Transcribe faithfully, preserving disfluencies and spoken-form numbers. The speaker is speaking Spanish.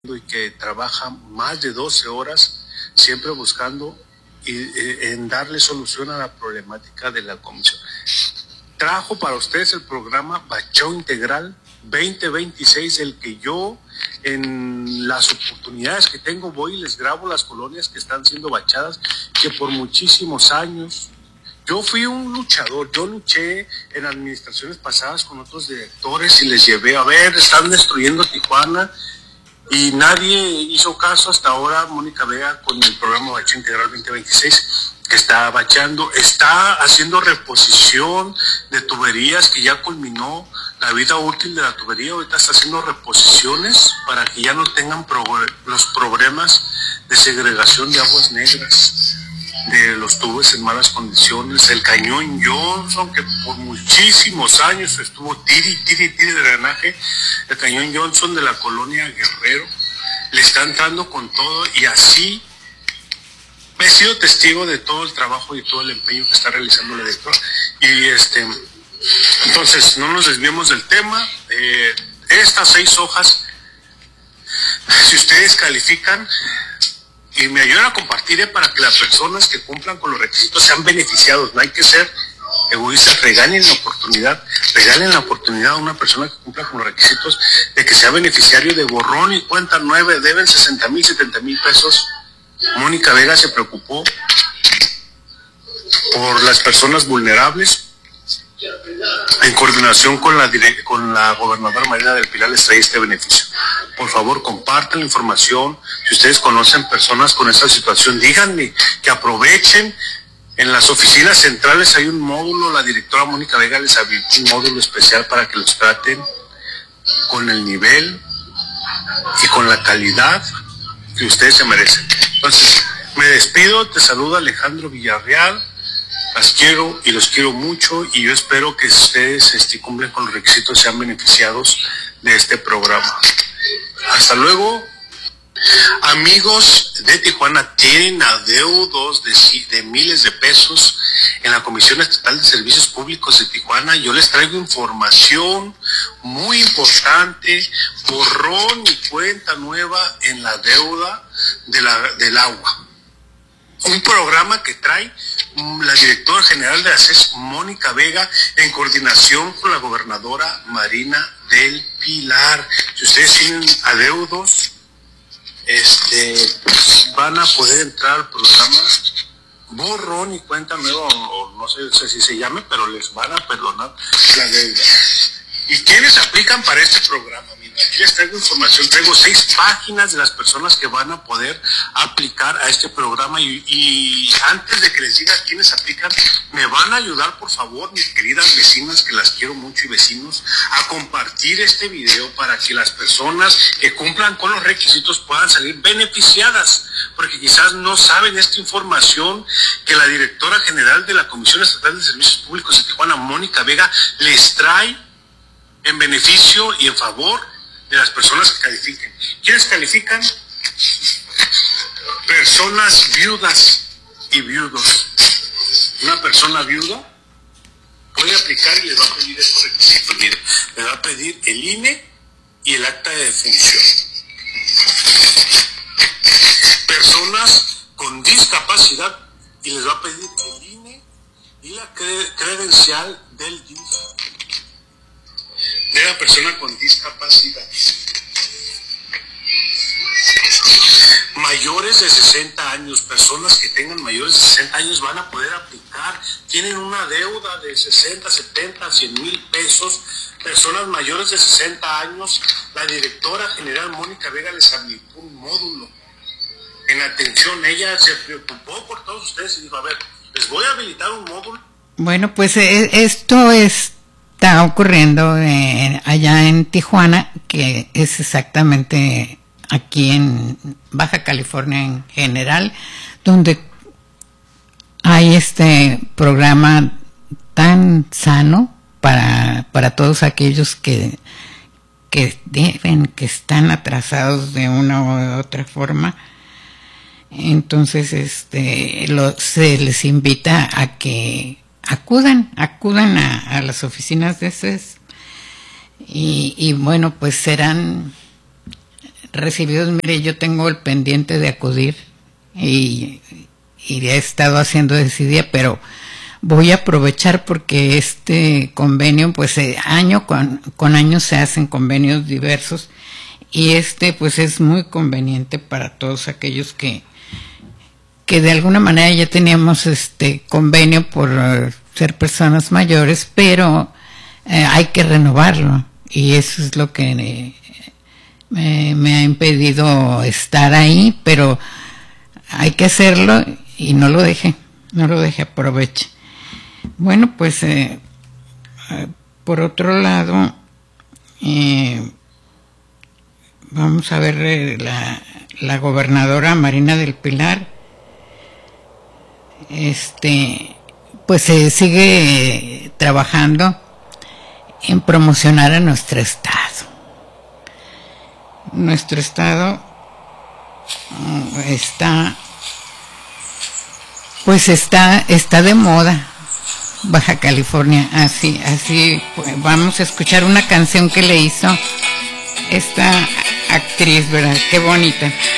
y que trabaja más de doce horas siempre buscando y, eh, en darle solución a la problemática de la comisión. Trajo para ustedes el programa Bacheo Integral veinte veintiséis, el que yo en las oportunidades que tengo voy y les grabo las colonias que están siendo bachadas, que por muchísimos años yo fui un luchador. Yo luché en administraciones pasadas con otros directores y les llevé a ver, están destruyendo Tijuana. Y nadie hizo caso hasta ahora. Mónica Vega con el programa Bacheo Integral veinte veintiséis, que está bachando, está haciendo reposición de tuberías que ya culminó la vida útil de la tubería. Ahorita está haciendo reposiciones para que ya no tengan pro- los problemas de segregación de aguas negras, de los tubos en malas condiciones. El cañón Johnson, que por muchísimos años estuvo tiri, tiri, tiri de drenaje, el cañón Johnson de la colonia Guerrero, le está entrando con todo, y así he sido testigo de todo el trabajo y todo el empeño que está realizando la directora. Y este, entonces, no nos desviemos del tema. Eh, estas seis hojas, si ustedes califican, y me ayudan a compartir eh, para que las personas que cumplan con los requisitos sean beneficiados. No hay que ser egoístas. Regalen la oportunidad, regalen la oportunidad a una persona que cumpla con los requisitos de que sea beneficiario de borrón y cuenta nueve. Deben sesenta mil, setenta mil pesos. Mónica Vega se preocupó por las personas vulnerables, en coordinación con la direct, con la gobernadora Marina del Pilar. Les trae este beneficio. Por favor, compartan la información. Si ustedes conocen personas con esta situación, díganme que aprovechen. En las oficinas centrales hay un módulo. La directora Mónica Vega les abrió un módulo especial para que los traten con el nivel y con la calidad que ustedes se merecen. Entonces, me despido. Te saluda Alejandro Villarreal. Las quiero y los quiero mucho, y yo espero que ustedes este, cumplen con los requisitos, sean beneficiados de este programa. Hasta luego. Amigos de Tijuana, tienen adeudos de, de miles de pesos en la Comisión Estatal de Servicios Públicos de Tijuana. Yo les traigo información muy importante, borrón y cuenta nueva en la deuda de la, del agua. Un programa que trae la directora general de A C E S, Mónica Vega, en coordinación con la gobernadora Marina del Pilar. Si ustedes tienen adeudos, este, van a poder entrar al programa borrón y cuenta nueva, o no sé, sé si se llame, pero les van a perdonar la deuda. ¿Y quiénes aplican para este programa? Mira, aquí les traigo información, traigo seis páginas de las personas que van a poder aplicar a este programa, y, y antes de que les diga quiénes aplican, me van a ayudar, por favor, mis queridas vecinas, que las quiero mucho, y vecinos, a compartir este video para que las personas que cumplan con los requisitos puedan salir beneficiadas, porque quizás no saben esta información que la directora general de la Comisión Estatal de Servicios Públicos de Tijuana, Mónica Vega, les trae en beneficio y en favor de las personas que califiquen. ¿Quiénes califican? Personas viudas y viudos. Una persona viuda puede aplicar y les va a pedir estos requisitos. Mire, le va a pedir el I N E y el acta de defunción. Personas con discapacidad, y les va a pedir el I N E y la cre- credencial del D I F de la persona con discapacidad. Mayores de sesenta años, personas que tengan mayores de sesenta años van a poder aplicar. Tienen una deuda de sesenta, setenta, cien mil pesos. Personas mayores de sesenta años, la directora general Mónica Vega les habilitó un módulo en atención. Ella se preocupó por todos ustedes y dijo, a ver, les voy a habilitar un módulo. Bueno, pues eh, esto es está ocurriendo en, allá en Tijuana, que es exactamente aquí en Baja California en general, donde hay este programa tan sano para, para todos aquellos que, que deben, que están atrasados de una u otra forma. Entonces este lo, se les invita a que acudan, acudan a, a las oficinas de A C E S, y, y bueno, pues serán recibidos, mire, yo tengo el pendiente de acudir y, y he estado haciendo ese día, pero voy a aprovechar porque este convenio, pues eh, año con, con año se hacen convenios diversos y este pues es muy conveniente para todos aquellos que que de alguna manera ya teníamos este convenio por uh, ser personas mayores, pero eh, hay que renovarlo y eso es lo que eh, me, me ha impedido estar ahí, pero hay que hacerlo y no lo deje, no lo deje, aproveche. Bueno, pues eh, eh, por otro lado, eh, vamos a ver eh, la, la gobernadora Marina del Pilar, este, pues se eh, sigue eh, trabajando en promocionar a nuestro estado. Nuestro estado uh, está, pues está, está de moda. Baja California, así, así, pues vamos a escuchar una canción que le hizo esta actriz, ¿verdad? Qué bonita.